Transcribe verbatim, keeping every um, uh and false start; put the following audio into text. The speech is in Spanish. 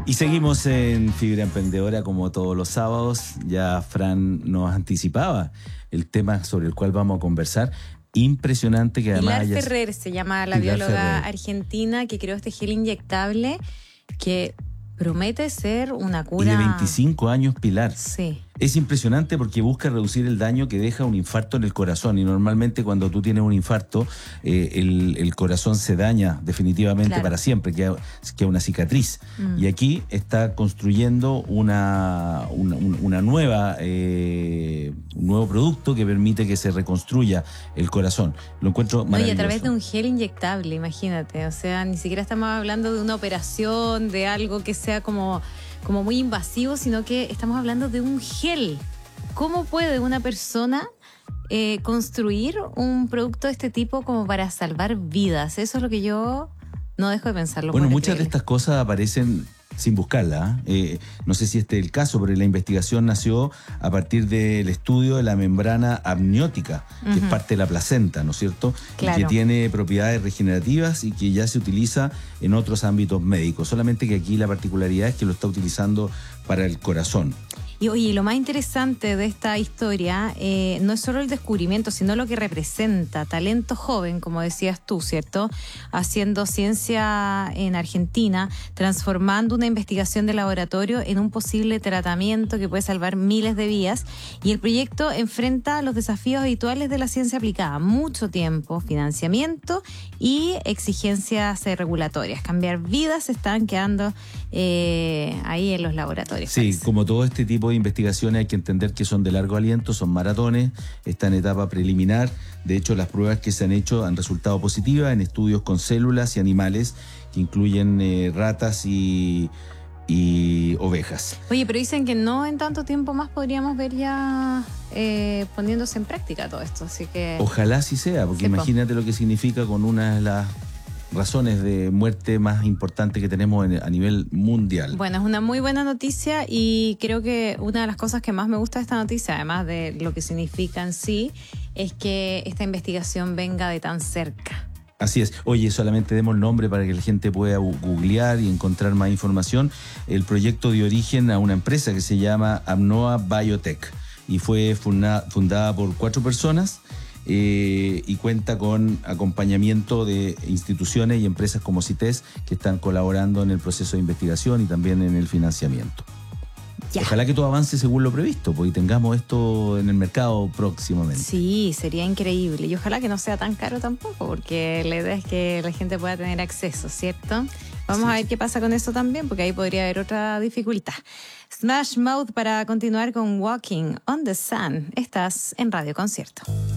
Y seguimos en Fibra Emprendedora como todos los sábados. Ya Fran nos anticipaba el tema sobre el cual vamos a conversar. Impresionante que además... Pilar hayas... Ferrer se llama la Pilar bióloga Ferrer. argentina que creó este gel inyectable que promete ser una cura... Y de veinticinco años, Pilar. Sí. Es impresionante porque busca reducir el daño que deja un infarto en el corazón. Y normalmente cuando tú tienes un infarto, eh, el, el corazón se daña definitivamente Claro. para siempre, queda, queda una cicatriz. Mm. Y aquí está construyendo una, una, una nueva, eh, un nuevo producto que permite que se reconstruya el corazón. Lo encuentro No, y maravilloso. a través de un gel inyectable, imagínate. O sea, ni siquiera estamos hablando de una operación, de algo que sea como, como muy invasivo, sino que estamos hablando de un gel. ¿Cómo puede una persona eh, construir un producto de este tipo como para salvar vidas? Eso es lo que yo no dejo de pensarlo. Bueno, muchas de estas cosas aparecen sin buscarla. ¿eh? Eh, no sé si este es el caso, pero la investigación nació a partir del estudio de la membrana amniótica, que Uh-huh. es parte de la placenta, ¿no es cierto? Claro. Y que tiene propiedades regenerativas y que ya se utiliza en otros ámbitos médicos. Solamente que aquí la particularidad es que lo está utilizando para el corazón. Y oye, lo más interesante de esta historia eh, no es solo el descubrimiento, sino lo que representa. Talento joven, como decías tú, ¿cierto? Haciendo ciencia en Argentina, transformando una investigación de laboratorio en un posible tratamiento que puede salvar miles de vidas. Y el proyecto enfrenta los desafíos habituales de la ciencia aplicada. Mucho tiempo, financiamiento y exigencias eh, regulatorias. Cambiar vidas se están quedando eh, ahí en los laboratorios. Sí, parece. como todo este tipo de investigaciones hay que entender que son de largo aliento, son maratones, están en etapa preliminar. De hecho, las pruebas que se han hecho han resultado positivas en estudios con células y animales que incluyen eh, ratas y, y ovejas. Oye, pero dicen que no en tanto tiempo más podríamos ver ya eh, poniéndose en práctica todo esto, así que... Ojalá así sea, porque Sí, po. imagínate lo que significa con una de las razones de muerte más importantes que tenemos en- a nivel mundial. Bueno, es una muy buena noticia y creo que una de las cosas que más me gusta de esta noticia, además de lo que significa en sí, es que esta investigación venga de tan cerca. Así es. Oye, solamente demos el nombre para que la gente pueda gu- googlear y encontrar más información. El proyecto dio origen a una empresa que se llama Amnoa Biotech y fue funda- fundada por cuatro personas eh, y cuenta con acompañamiento de instituciones y empresas como CITES que están colaborando en el proceso de investigación y también en el financiamiento. Ya. Ojalá que todo avance según lo previsto, pues, y tengamos esto en el mercado próximamente. Sí, sería increíble y ojalá que no sea tan caro tampoco, porque la idea es que la gente pueda tener acceso, ¿cierto? Vamos Sí. a ver qué pasa con eso también, porque ahí podría haber otra dificultad. Smash Mouth para continuar con Walking on the Sun. Estás en Radio Concierto.